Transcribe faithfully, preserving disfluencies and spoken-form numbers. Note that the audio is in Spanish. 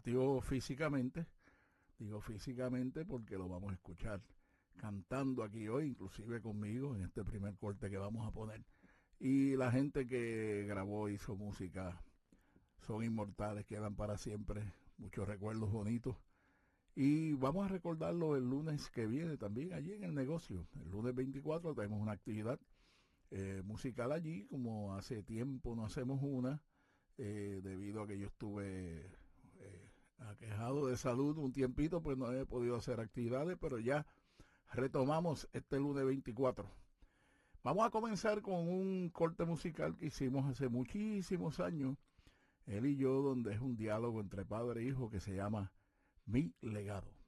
partió físicamente. Digo físicamente porque lo vamos a escuchar cantando aquí hoy, inclusive conmigo, en este primer corte que vamos a poner. Y la gente que grabó, hizo música, son inmortales, quedan para siempre, muchos recuerdos bonitos. Y vamos a recordarlo el lunes que viene también allí en el negocio. El lunes veinticuatro tenemos una actividad eh, musical allí, como hace tiempo no hacemos una, eh, debido a que yo estuve eh, aquejado de salud un tiempito, pues no he podido hacer actividades, pero ya retomamos este lunes veinticuatro. Vamos a comenzar con un corte musical que hicimos hace muchísimos años, él y yo, donde es un diálogo entre padre e hijo que se llama Mi Legado.